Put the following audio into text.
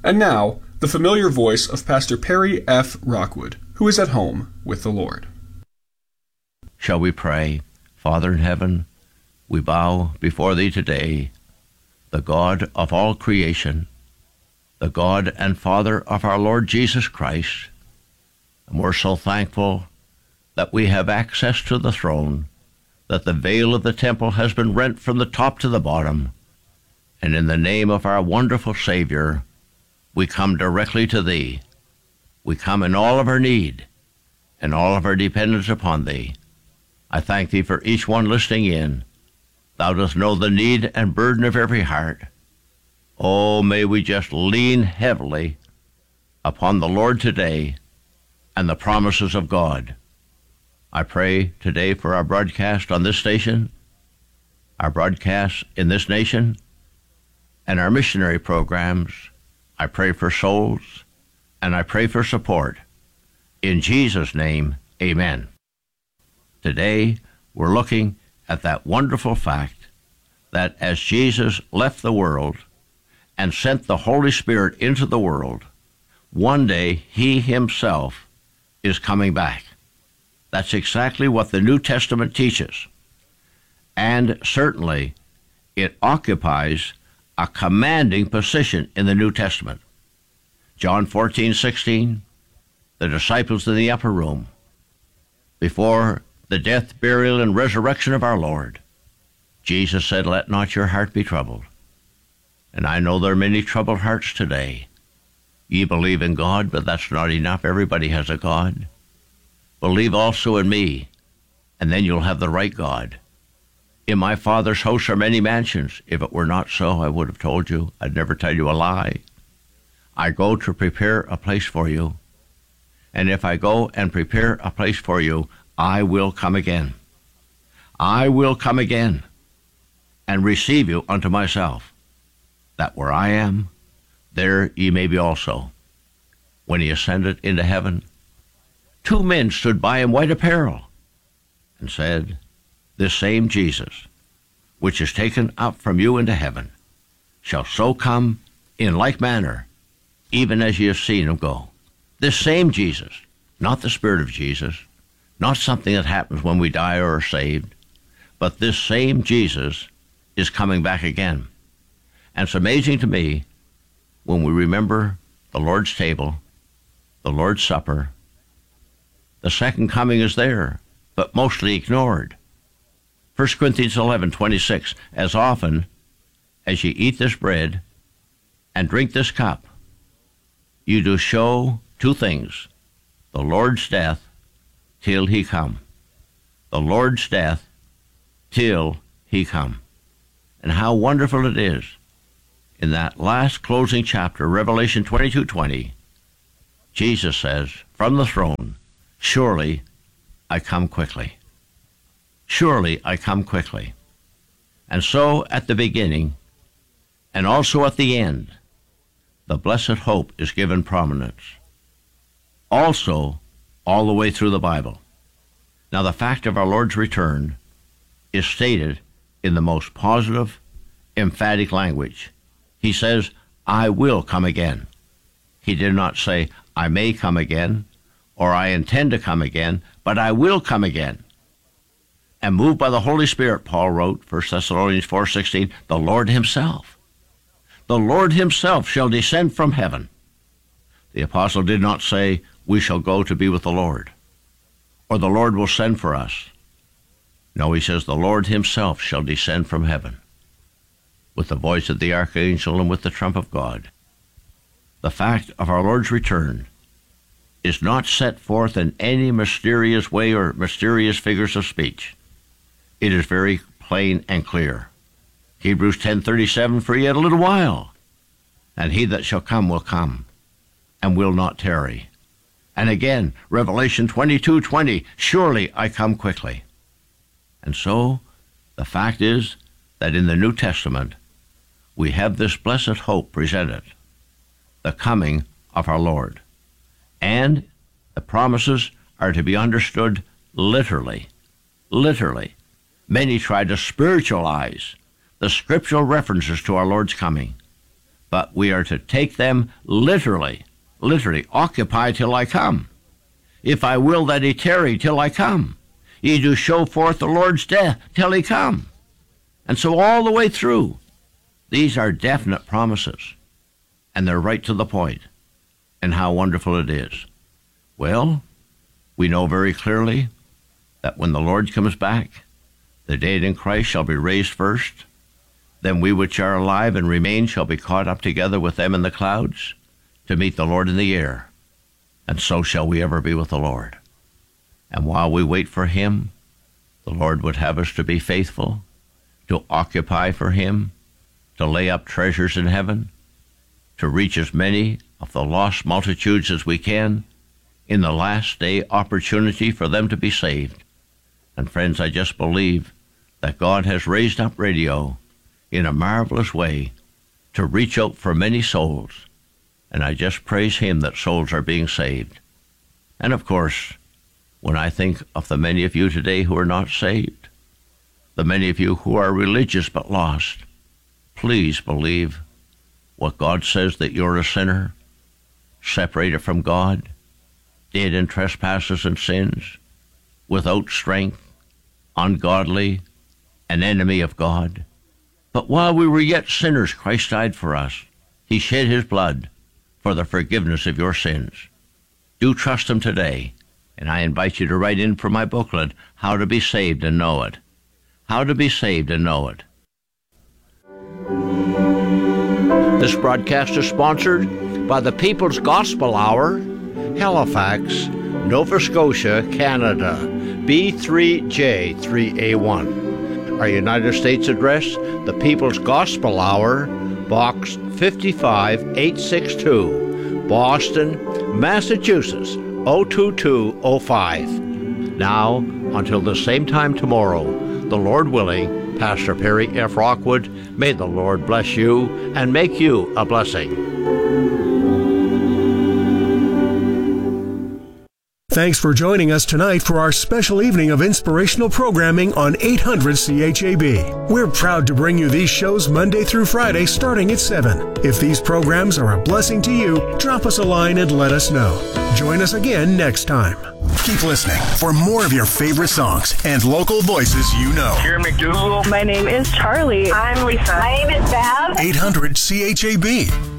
And now, the familiar voice of Pastor Perry F. Rockwood, who is at home with the Lord. Shall we pray? Father in heaven, we bow before Thee today, the God of all creation, the God and Father of our Lord Jesus Christ. And we're so thankful that we have access to the throne, that the veil of the temple has been rent from the top to the bottom. And in the name of our wonderful Savior, we come directly to Thee. We come in all of our need and all of our dependence upon Thee. I thank Thee for each one listening in. Thou dost know the need and burden of every heart. Oh, may we just lean heavily upon the Lord today and the promises of God. I pray today for our broadcast on this station, our broadcasts in this nation, and our missionary programs. I pray for souls, and I pray for support. In Jesus' name, amen. Today, we're looking at that wonderful fact that as Jesus left the world and sent the Holy Spirit into the world, one day He Himself is coming back. That's exactly what the New Testament teaches. And certainly, it occupies a commanding position in the New Testament. John 14:16, the disciples in the upper room, before the death, burial, and resurrection of our Lord, Jesus said, "Let not your heart be troubled." And I know there are many troubled hearts today. Ye believe in God, but that's not enough. Everybody has a God. Believe also in me, and then you'll have the right God. In my Father's house are many mansions. If it were not so, I would have told you. I'd never tell you a lie. I go to prepare a place for you. And if I go and prepare a place for you, I will come again. I will come again and receive you unto myself, that where I am, there ye may be also. When He ascended into heaven, 2 men stood by in white apparel and said, "This same Jesus, which is taken up from you into heaven, shall so come in like manner, even as ye have seen Him go." This same Jesus, not the Spirit of Jesus, not something that happens when we die or are saved, but this same Jesus is coming back again. And it's amazing to me when we remember the Lord's table, the Lord's Supper. The second coming is there, but mostly ignored. 1 Corinthians 11:26, as often as ye eat this bread and drink this cup, you do show 2 things, the Lord's death till He come. The Lord's death till He come. And how wonderful it is. In that last closing chapter, Revelation 22:20, Jesus says, from the throne, "Surely I come quickly. Surely I come quickly." And so at the beginning, and also at the end, the blessed hope is given prominence. Also, all the way through the Bible. Now, the fact of our Lord's return is stated in the most positive, emphatic language. He says, "I will come again." He did not say, "I may come again," or "I intend to come again," but "I will come again." And moved by the Holy Spirit, Paul wrote, 1 Thessalonians 4:16, the Lord Himself shall descend from heaven. The apostle did not say, "We shall go to be with the Lord," or "the Lord will send for us." No, he says, "The Lord Himself shall descend from heaven with the voice of the archangel and with the trump of God." The fact of our Lord's return is not set forth in any mysterious way or mysterious figures of speech. It is very plain and clear. Hebrews 10:37, "For yet a little while, and He that shall come will come, and will not tarry." And again, Revelation 22:20, "Surely I come quickly." And so, the fact is that in the New Testament, we have this blessed hope presented, the coming of our Lord. And the promises are to be understood literally. Literally. Many try to spiritualize the scriptural references to our Lord's coming. but we are to take them literally, occupy till I come. If I will that he tarry till I come, ye do show forth the Lord's death till he come. And so all the way through, these are definite promises, and they're right to the point. And how wonderful it is. Well, we know very clearly that when the Lord comes back, the dead in Christ shall be raised first. Then we which are alive and remain shall be caught up together with them in the clouds to meet the Lord in the air. And so shall we ever be with the Lord. And while we wait for him, the Lord would have us to be faithful, to occupy for him, to lay up treasures in heaven, to reach as many of the lost multitudes as we can in the last day opportunity for them to be saved. And friends, I just believe that God has raised up radio in a marvelous way to reach out for many souls. And I just praise him that souls are being saved. And of course, when I think of the many of you today who are not saved, the many of you who are religious but lost, please believe what God says, that you're a sinner, separated from God, dead in trespasses and sins, without strength, ungodly, an enemy of God. But while we were yet sinners, Christ died for us. He shed his blood for the forgiveness of your sins. Do trust him today, and I invite you to write in for my booklet, How to Be Saved and Know It. How to Be Saved and Know It. This broadcast is sponsored by the People's Gospel Hour, Halifax, Nova Scotia, Canada, B3J3A1. Our United States address, the People's Gospel Hour, Box 55862, Boston, Massachusetts, 02205. Now, until the same time tomorrow, the Lord willing, Pastor Perry F. Rockwood, may the Lord bless you and make you a blessing. Thanks for joining us tonight for our special evening of inspirational programming on 800 CHAB. We're proud to bring you these shows Monday through Friday starting at 7. If these programs are a blessing to you, drop us a line and let us know. Join us again next time. Keep listening for more of your favorite songs and local voices you know. Here, McDougal. My name is Charlie. I'm Lisa. My name is Bev. 800 CHAB.